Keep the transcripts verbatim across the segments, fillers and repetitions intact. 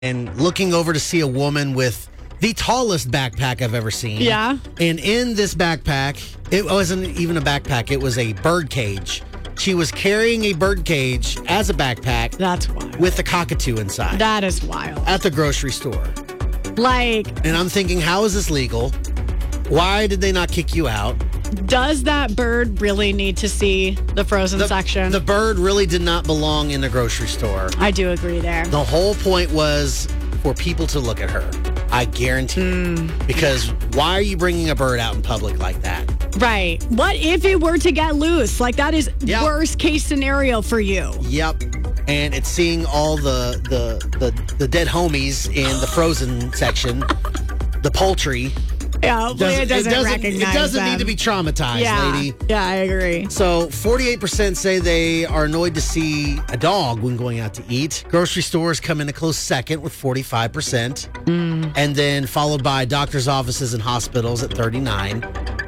and looking over to see a woman with the tallest backpack I've ever seen. Yeah. And in this backpack, it wasn't even a backpack, it was a bird cage. She was carrying a bird cage as a backpack. That's wild. With a cockatoo inside. That is wild. At the grocery store. Like. And I'm thinking, how is this legal? Why did they not kick you out? Does that bird really need to see the frozen the, section? The bird really did not belong in the grocery store. I do agree there. The whole point was for people to look at her. I guarantee mm, it. Because yeah. why are you bringing a bird out in public like that? Right. What if it were to get loose? Like, that is yep. worst case scenario for you. Yep. And it's seeing all the the the, the dead homies in the frozen section, the poultry. Yeah, hopefully it doesn't, it doesn't recognize It doesn't them. need to be traumatized, yeah. lady. Yeah, I agree. So forty-eight percent say they are annoyed to see a dog when going out to eat. Grocery stores come in a close second with forty-five percent. Mm. And then followed by doctor's offices and hospitals at thirty-nine.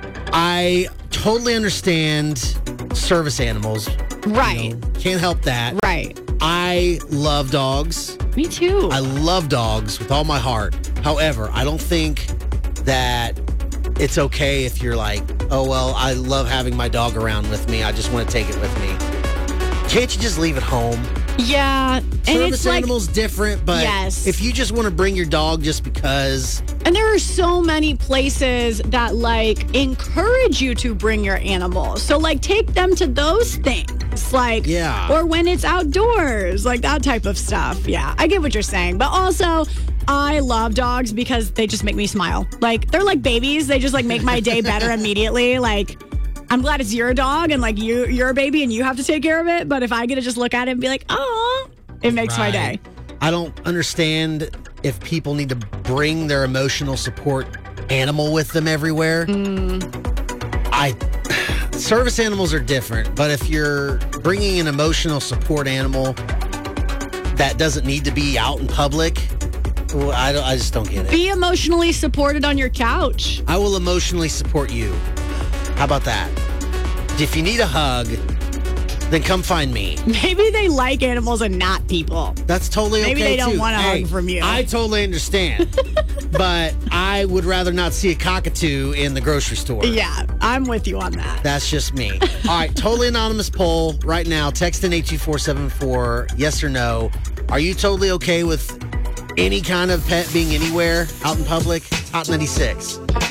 I totally understand service animals. Right. You know, can't help that. Right. I love dogs. Me too. I love dogs with all my heart. However, I don't think that it's okay if you're like, oh, well, I love having my dog around with me. I just want to take it with me. Can't you just leave it home? Yeah. And Service it's like, animals different, but yes. if you just want to bring your dog just because. And there are so many places that like encourage you to bring your animals. So like take them to those things. Like, yeah. Or when it's outdoors, like that type of stuff. Yeah, I get what you're saying. But also, I love dogs because they just make me smile. Like, they're like babies. They just like make my day better immediately. Like, I'm glad it's your dog and like you, you're a baby and you have to take care of it. But if I get to just look at it and be like, oh, it makes right. my day. I don't understand if people need to bring their emotional support animal with them everywhere. Mm. I service animals are different, but if you're bringing an emotional support animal that doesn't need to be out in public, well, I, don't, I just don't get it. Be emotionally supported on your couch. I will emotionally support you. How about that? If you need a hug, then come find me. Maybe they like animals and not people. That's totally okay, Maybe they don't too. want a hey, hug from you. I totally understand. But I would rather not see a cockatoo in the grocery store. Yeah, I'm with you on that. That's just me. All right, totally anonymous poll right now. Text in eight two four seven four, yes or no. Are you totally okay with any kind of pet being anywhere out in public? Hot ninety-six.